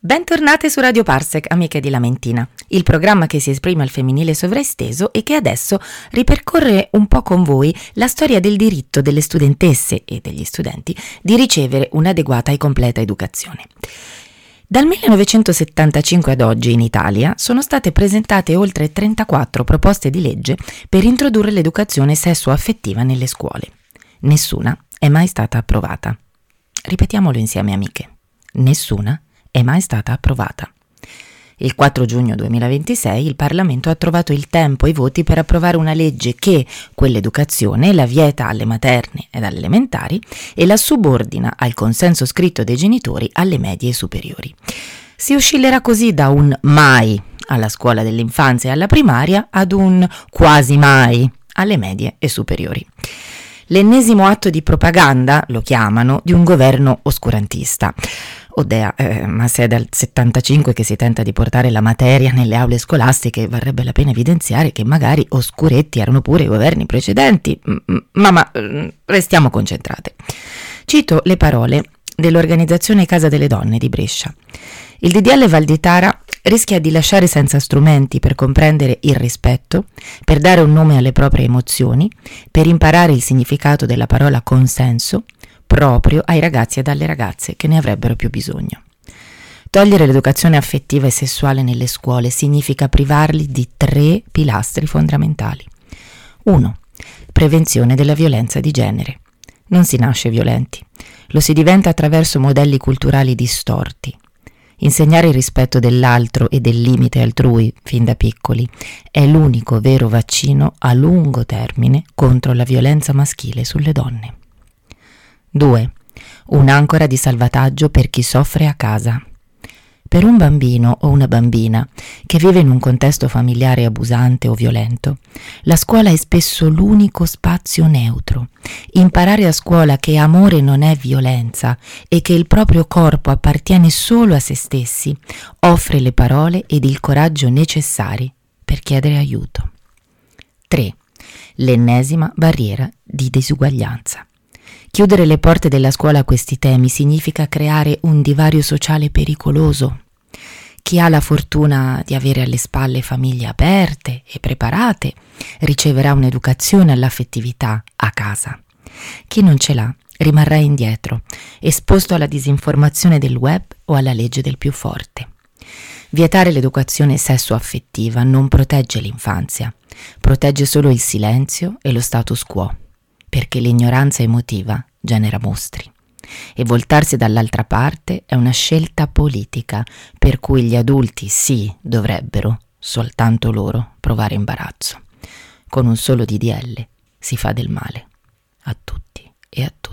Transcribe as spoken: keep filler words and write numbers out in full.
Bentornate su Radio Parsec, amiche di Lamentina, il programma che si esprime al femminile sovraesteso e che adesso ripercorre un po' con voi la storia del diritto delle studentesse e degli studenti di ricevere un'adeguata e completa educazione. Dal millenovecentosettantacinque ad oggi in Italia sono state presentate oltre trentaquattro proposte di legge per introdurre l'educazione sessuo-affettiva nelle scuole. Nessuna è mai stata approvata. Ripetiamolo insieme, amiche. Nessuna è mai stata approvata. Il quattro giugno duemilaventisei il Parlamento ha trovato il tempo e i voti per approvare una legge che quell'educazione la vieta alle materne ed alle elementari e la subordina al consenso scritto dei genitori alle medie e superiori. Si oscillerà così da un mai alla scuola dell'infanzia e alla primaria ad un quasi mai alle medie e superiori. L'ennesimo atto di propaganda, lo chiamano, di un governo oscurantista. Odea, eh, ma se è dal settantacinque che si tenta di portare la materia nelle aule scolastiche, varrebbe la pena evidenziare che magari oscuretti erano pure i governi precedenti, ma, ma restiamo concentrate. Cito le parole dell'organizzazione Casa delle Donne di Brescia. Il D D L Valditara rischia di lasciare senza strumenti per comprendere il rispetto, per dare un nome alle proprie emozioni, per imparare il significato della parola consenso, proprio ai ragazzi e alle ragazze che ne avrebbero più bisogno. Togliere l'educazione affettiva e sessuale nelle scuole significa privarli di tre pilastri fondamentali. uno. Prevenzione della violenza di genere. Non si nasce violenti, lo si diventa attraverso modelli culturali distorti. Insegnare il rispetto dell'altro e del limite altrui fin da piccoli è l'unico vero vaccino a lungo termine contro la violenza maschile sulle donne. due. Un'ancora di salvataggio per chi soffre a casa. Per un bambino o una bambina che vive in un contesto familiare abusante o violento, la scuola è spesso l'unico spazio neutro. Imparare a scuola che amore non è violenza e che il proprio corpo appartiene solo a se stessi offre le parole ed il coraggio necessari per chiedere aiuto. tre. L'ennesima barriera di disuguaglianza. Chiudere le porte della scuola a questi temi significa creare un divario sociale pericoloso. Chi ha la fortuna di avere alle spalle famiglie aperte e preparate riceverà un'educazione all'affettività a casa. Chi non ce l'ha rimarrà indietro, esposto alla disinformazione del web o alla legge del più forte. Vietare l'educazione sessuo-affettiva non protegge l'infanzia, protegge solo il silenzio e lo status quo, perché l'ignoranza emotiva genera mostri. E voltarsi dall'altra parte è una scelta politica per cui gli adulti sì dovrebbero, soltanto loro, provare imbarazzo. Con un solo D D L si fa del male a tutti e a tutti.